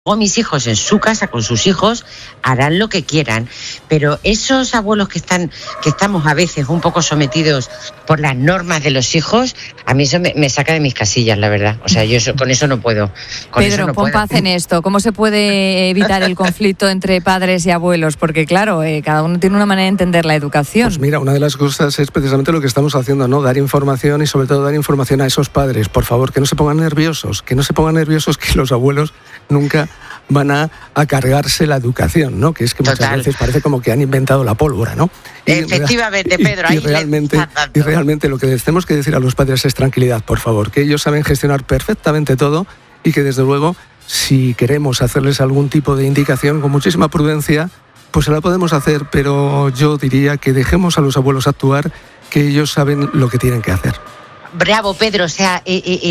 Luego mis hijos en su casa con sus hijos harán lo que quieran, pero esos abuelos que estamos a veces un poco sometidos por las normas de los hijos, a mí eso me saca de mis casillas, la verdad. O sea, yo con eso no puedo. Pedro, pon paz en esto. ¿Cómo se puede evitar el conflicto entre padres y abuelos? Porque claro, cada uno tiene una manera de entender la educación. Pues mira, una de las cosas es precisamente lo que estamos haciendo, ¿no? Dar información y sobre todo dar información a esos padres. Por favor, que no se pongan nerviosos, que los abuelos nunca van a cargarse la educación, ¿no? Que es que muchas veces parece como que han inventado la pólvora, ¿no? Efectivamente, Pedro. Y realmente lo que les tenemos que decir a los padres es tranquilidad, por favor, que ellos saben gestionar perfectamente todo y que desde luego, si queremos hacerles algún tipo de indicación con muchísima prudencia, pues se la podemos hacer, pero yo diría que dejemos a los abuelos actuar, que ellos saben lo que tienen que hacer. Bravo, Pedro, o sea,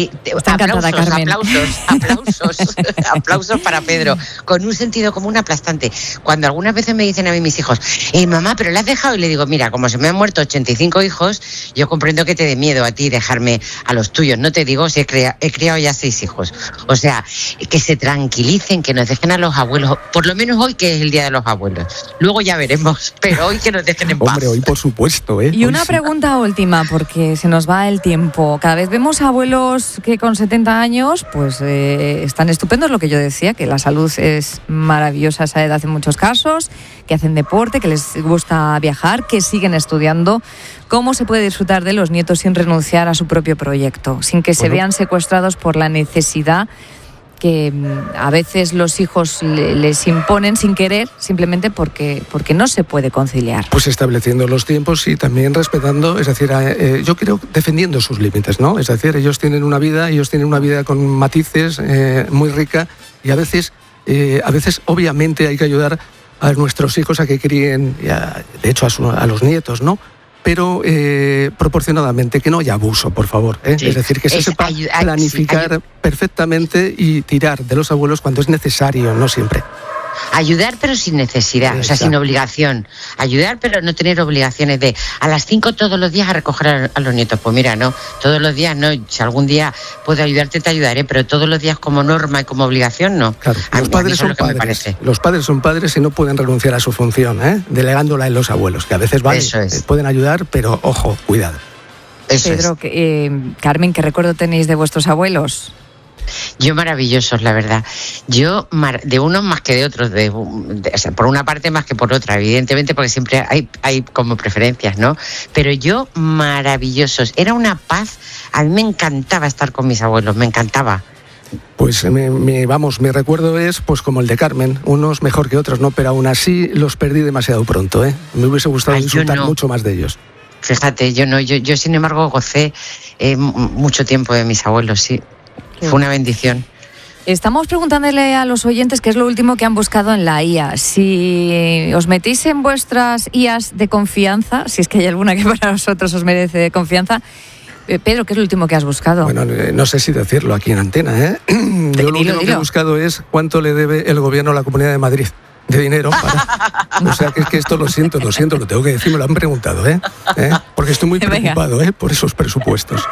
aplausos para Pedro, con un sentido común aplastante. Cuando algunas veces me dicen a mí mis hijos, mamá, ¿pero la has dejado? Y le digo, mira, como se me han muerto 85 hijos, yo comprendo que te dé miedo a ti dejarme a los tuyos. No te digo si he criado ya 6 hijos. O sea, que se tranquilicen, que nos dejen a los abuelos, por lo menos hoy, que es el Día de los Abuelos. Luego ya veremos, pero hoy que nos dejen en paz. Hombre, hoy por supuesto, ¿eh? Y una pregunta última, porque se nos va el tiempo. Cada vez vemos abuelos que con 70 años pues están estupendos, lo que yo decía, que la salud es maravillosa a esa edad en muchos casos, que hacen deporte, que les gusta viajar, que siguen estudiando. ¿Cómo se puede disfrutar de los nietos sin renunciar a su propio proyecto, sin que se vean secuestrados por la necesidad que a veces los hijos les imponen sin querer, simplemente porque no se puede conciliar? Pues estableciendo los tiempos y también respetando, es decir, yo creo defendiendo sus límites, ¿no? Es decir, ellos tienen una vida con matices muy rica y a veces obviamente hay que ayudar a nuestros hijos a que críen, de hecho a los nietos, ¿no? Pero proporcionadamente, que no haya abuso, por favor, ¿eh? Sí. Es decir, que se sepa planificar perfectamente y tirar de los abuelos cuando es necesario, no siempre. Ayudar pero sin necesidad, o sea, sin obligación. Ayudar pero no tener obligaciones de a las 5 todos los días a recoger a los nietos. Pues mira, no, todos los días no. Si algún día puedo ayudarte, te ayudaré, pero todos los días como norma y como obligación, no. Claro, los padres son padres. Los padres son padres y no pueden renunciar a su función, delegándola en los abuelos, que a veces pueden ayudar, pero ojo, cuidado. Pedro, Carmen, ¿qué recuerdo tenéis de vuestros abuelos? Yo maravillosos, la verdad. Yo de unos más que de otros, o sea, por una parte más que por otra, evidentemente, porque siempre hay como preferencias, ¿no? Pero yo maravillosos. Era una paz. A mí me encantaba estar con mis abuelos, me encantaba. Pues mi recuerdo es pues como el de Carmen, unos mejor que otros, ¿no? Pero aún así los perdí demasiado pronto, ¿eh? Me hubiese gustado disfrutar mucho más de ellos. Fíjate, yo sin embargo gocé mucho tiempo de mis abuelos, sí. Fue una bendición. Estamos preguntándole a los oyentes qué es lo último que han buscado en la IA. Si os metís en vuestras IAs de confianza, si es que hay alguna que para vosotros os merece confianza. Pedro, ¿qué es lo último que has buscado? Bueno, no sé si decirlo aquí en antena, ¿eh? Yo lo último que he buscado es cuánto le debe el gobierno a la Comunidad de Madrid de dinero para... O sea, que esto lo siento, lo tengo que decir, me lo han preguntado, porque estoy muy preocupado, por esos presupuestos.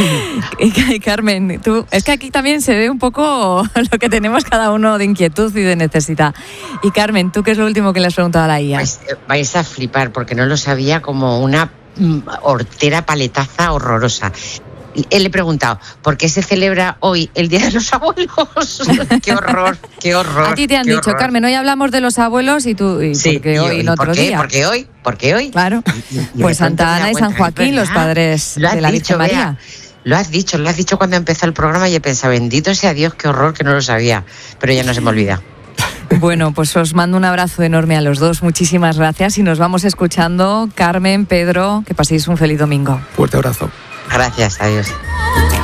Y Carmen, tú, es que aquí también se ve un poco lo que tenemos cada uno de inquietud y de necesidad. Y Carmen, ¿tú qué es lo último que le has preguntado a la IA? Pues, vais a flipar, porque no lo sabía, como una hortera paletaza horrorosa. Le he preguntado, ¿por qué se celebra hoy el Día de los Abuelos? ¡Qué horror, qué horror! A ti te han dicho, horror. Carmen, hoy hablamos de los abuelos y tú, sí, porque hoy no otro día. ¿Por qué hoy? Claro, pues Santa Ana y San Joaquín, los padres de la Virgen María. Lo has dicho cuando empezó el programa y he pensado, bendito sea Dios, qué horror, que no lo sabía, pero ya no se me olvida. Bueno, pues os mando un abrazo enorme a los dos, muchísimas gracias y nos vamos escuchando. Carmen, Pedro, que paséis un feliz domingo. Fuerte abrazo. Gracias, adiós.